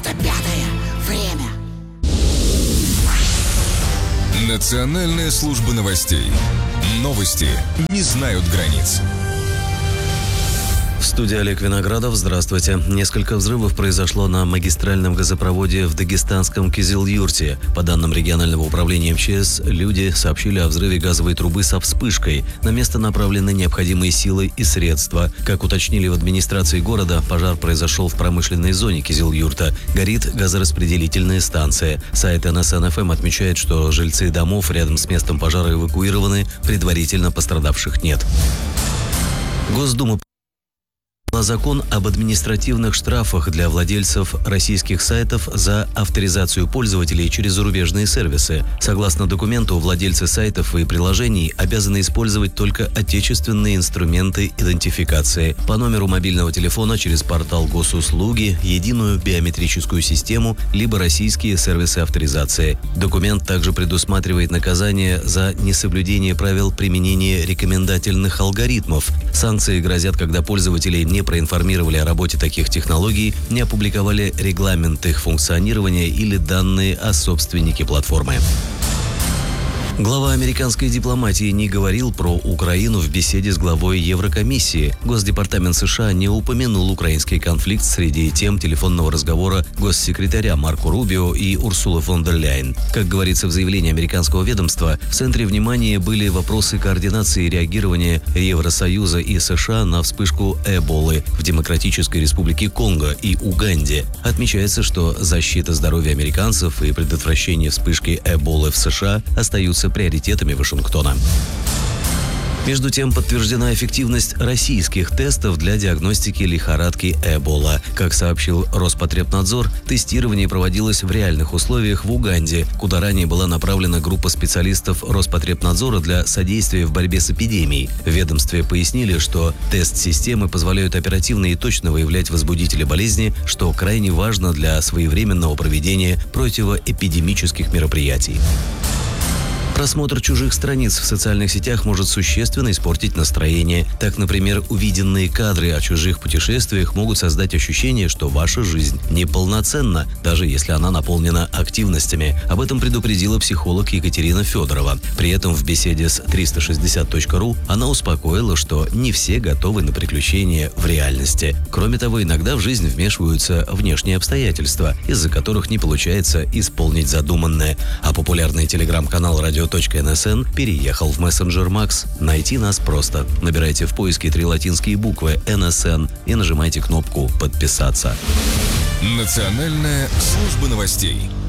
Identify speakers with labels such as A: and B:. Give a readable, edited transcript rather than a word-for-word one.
A: Это пятое время.
B: Национальная служба новостей. Новости не знают границ.
C: В студии Олег Виноградов. Здравствуйте. Несколько взрывов произошло на магистральном газопроводе в дагестанском Кизил-Юрте. По данным регионального управления МЧС, люди сообщили о взрыве газовой трубы со вспышкой. На место направлены необходимые силы и средства. Как уточнили в администрации города, пожар произошел в промышленной зоне Кизил-Юрта. Горит газораспределительная станция. Сайт НСН-ФМ отмечает, что жильцы домов рядом с местом пожара эвакуированы, предварительно пострадавших нет. Госдума закон об административных штрафах для владельцев российских сайтов за авторизацию пользователей через зарубежные сервисы. Согласно документу, владельцы сайтов и приложений обязаны использовать только отечественные инструменты идентификации по номеру мобильного телефона через портал госуслуги, единую биометрическую систему, либо российские сервисы авторизации. Документ также предусматривает наказание за несоблюдение правил применения рекомендательных алгоритмов. Санкции грозят, когда пользователи не проинформировали о работе таких технологий, не опубликовали регламент их функционирования или данные о собственнике платформы. Глава американской дипломатии не говорил про Украину в беседе с главой Еврокомиссии. Госдепартамент США не упомянул украинский конфликт среди тем телефонного разговора госсекретаря Марко Рубио и Урсулы фон дер Ляйен. Как говорится в заявлении американского ведомства, в центре внимания были вопросы координации реагирования Евросоюза и США на вспышку Эболы в Демократической Республике Конго и Уганде. Отмечается, что защита здоровья американцев и предотвращение вспышки Эболы в США остаются приоритетами Вашингтона. Между тем, подтверждена эффективность российских тестов для диагностики лихорадки Эбола. Как сообщил Роспотребнадзор, тестирование проводилось в реальных условиях в Уганде, куда ранее была направлена группа специалистов Роспотребнадзора для содействия в борьбе с эпидемией. В ведомстве пояснили, что тест-системы позволяют оперативно и точно выявлять возбудители болезни, что крайне важно для своевременного проведения противоэпидемических мероприятий. Просмотр чужих страниц в социальных сетях может существенно испортить настроение. Так, например, увиденные кадры о чужих путешествиях могут создать ощущение, что ваша жизнь неполноценна, даже если она наполнена активностями. Об этом предупредила психолог Екатерина Федорова. При этом в беседе с 360.ru она успокоила, что не все готовы на приключения в реальности. Кроме того, иногда в жизнь вмешиваются внешние обстоятельства, из-за которых не получается исполнить задуманное. А популярный телеграм-канал «Радио.НСН» переехал в мессенджер Макс. Найти нас просто. Набирайте в поиске 3 латинские буквы «НСН» и нажимайте кнопку «Подписаться».
B: Национальная служба новостей.